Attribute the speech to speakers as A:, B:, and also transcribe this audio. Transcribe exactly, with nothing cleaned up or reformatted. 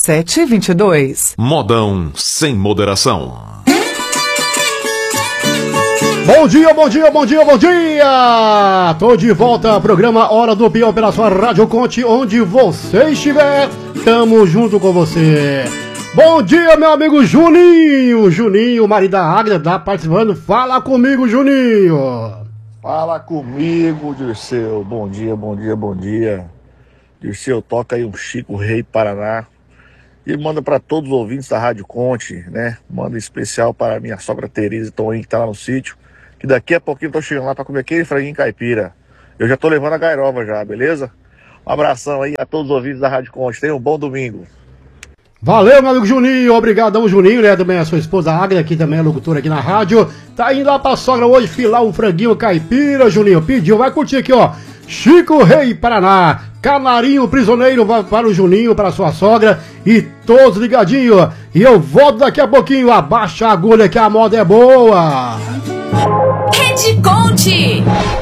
A: sete dois dois.
B: Modão sem moderação.
C: Bom dia, bom dia, bom dia, bom dia! Tô de volta ao programa Hora do Peão pela sua Rádio Conte, onde você estiver, tamo junto com você. Bom dia, meu amigo Juninho! Juninho, marido da Águia, tá participando. Fala comigo, Juninho!
D: Fala comigo, Dirceu. Bom dia, bom dia, bom dia. Dirceu, toca aí um Chico Rei Paraná. E manda para todos os ouvintes da Rádio Conte, né? Manda em especial para a minha sogra Tereza e Toninho, que tá lá no sítio. Que daqui a pouquinho eu tô chegando lá para comer aquele franguinho caipira. Eu já tô levando a gairova já, beleza? Um abração aí a todos os ouvintes da Rádio Conte. Tenham um bom domingo.
C: Valeu, meu amigo Juninho. Obrigadão, Juninho, né? Também a sua esposa Águia, que também é locutora aqui na rádio. Tá indo lá pra sogra hoje filar um franguinho caipira, Juninho. Pediu, vai curtir aqui, ó. Chico Rei Paraná. Canarinho Prisioneiro vai para o Juninho, para a sua sogra. E todos ligadinhos. E eu volto daqui a pouquinho. Abaixa a agulha que a moda é boa.
E: Rede Conte.